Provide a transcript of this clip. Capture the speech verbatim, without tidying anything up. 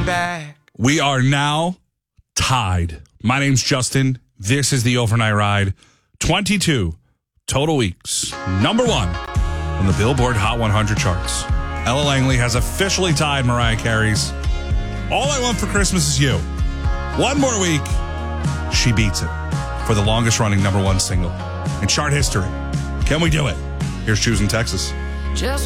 back. We are now tied. My name's Justin. This is the Overnight Ride. twenty-two total weeks. Number one on the Billboard Hot one hundred charts. Ella Langley has officially tied Mariah Carey's All I Want for Christmas Is You. One more week, she beats it for the longest running number one single in chart history. Can we do it? Here's Choosing Texas. Just